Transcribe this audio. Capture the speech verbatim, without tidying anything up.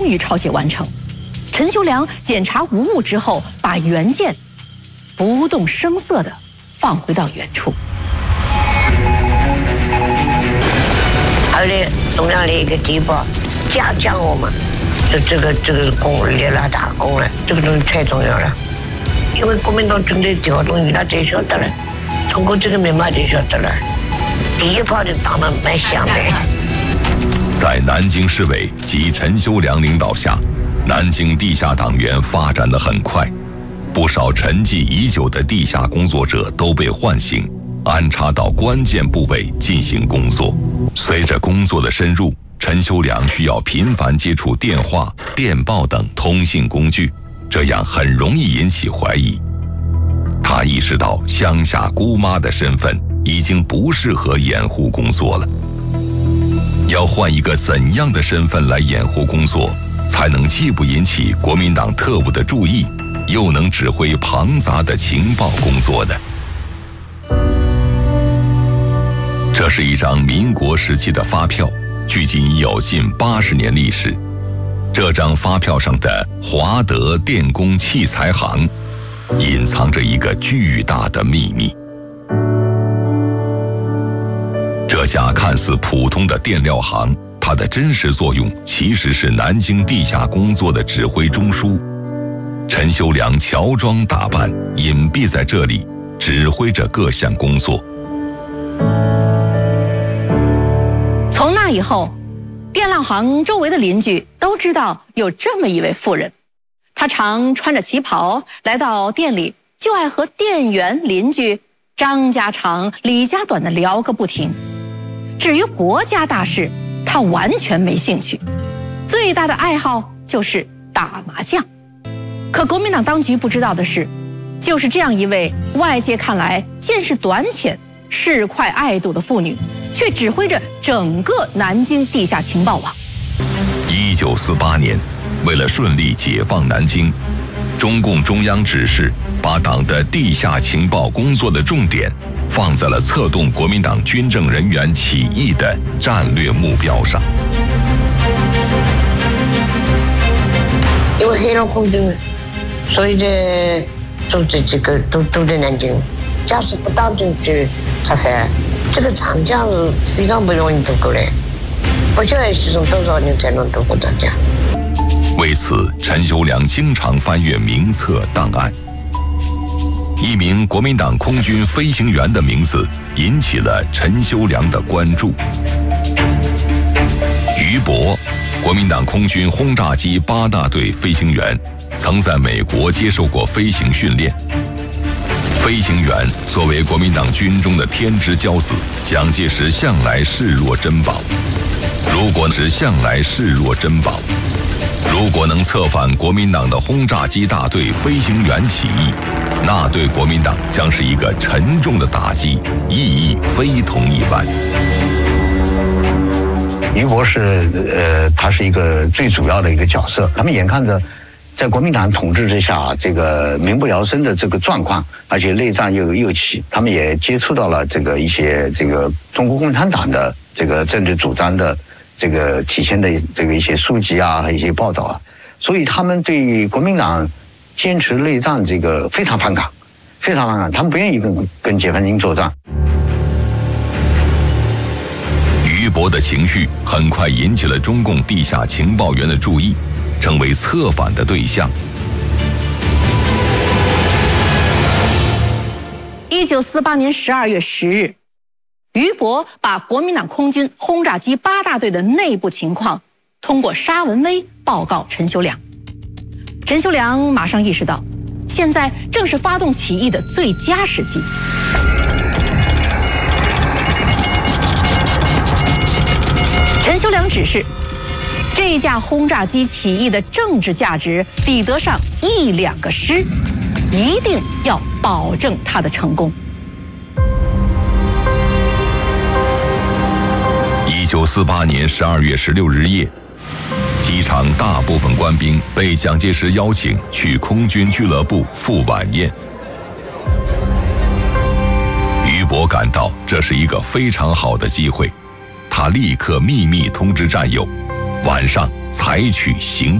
于抄写完成。陈修良检查无误之后，把原件不动声色地放回到原处。 后来中央的一个地步嘉奖我们，这这个这个功立了大功了，这个东西太重要了。因为国民党军队调动你那才晓得了，通过这个密码就晓得了。第一炮就打得蛮响的。 在南京市委及陈修良领导下，南京地下党员发展得很快，不少沉寂已久的地下工作者都被唤醒，安插到关键部位进行工作。随着工作的深入，陈修良需要频繁接触电话、电报等通信工具，这样很容易引起怀疑。他意识到乡下姑妈的身份已经不适合掩护工作了，要换一个怎样的身份来掩护工作，才能既不引起国民党特务的注意，又能指挥庞杂的情报工作呢？这是一张民国时期的发票，距今已有近八十年历史。这张发票上的华德电工器材行，隐藏着一个巨大的秘密。这家看似普通的电料行，它的真实作用其实是南京地下工作的指挥中枢。陈修良乔装打扮，隐蔽在这里，指挥着各项工作。 从那以后，电料行周围的邻居都知道有这么一位妇人，她常穿着旗袍来到店里，就爱和店员邻居张家长、李家短的聊个不停。至于国家大事，她完全没兴趣，最大的爱好就是打麻将。可国民党当局不知道的是，就是这样一位外界看来见识短浅、市侩爱赌的妇女，却指挥着整个南京地下情报网。 一九四八年，为了顺利解放南京，中共中央指示把党的地下情报工作的重点放在了策动国民党军政人员起义的战略目标上。 因为黑龙空军，所以呢，组织这个都都在南京。假使不当进去拆开，这个长江是非常不容易渡过来，不晓得是从多少年才能渡过长江。 为此，陈修良经常翻阅名册档案。一名国民党空军飞行员的名字引起了陈修良的关注。于伯，国民党空军轰炸机八大队飞行员，曾在美国接受过飞行训练。飞行员作为国民党军中的天之骄子，蒋介石向来视若珍宝。如果是向来视若珍宝，如果能策反国民党的轰炸机大队飞行员起义，那对国民党将是一个沉重的打击，意义非同一般。 于博士，呃，他是一个最主要的一个角色。他们眼看着，在国民党统治之下，这个民不聊生的这个状况，而且内战又又起，他们也接触到了这个一些这个中国共产党的这个政治主张的这个体现的这个一些书籍啊，和一些报道啊，所以他们对国民党坚持内战这个非常反感，非常反感，他们不愿意跟跟解放军作战。 于伯的情绪很快引起了中共地下情报员的注意，成为策反的对象。 一九四八年十二月十日，于伯把国民党空军轰炸机八大队的内部情况通过沙文威报告陈修良。陈修良马上意识到，现在正是发动起义的最佳时机。陈修良指示，这架轰炸机起义的政治价值抵得上一两个师，一定要保证它的成功。 一九四八年十二月十六日夜，机场大部分官兵被蒋介石邀请去空军俱乐部赴晚宴。于伯感到这是一个非常好的机会，他立刻秘密通知战友，晚上采取行动。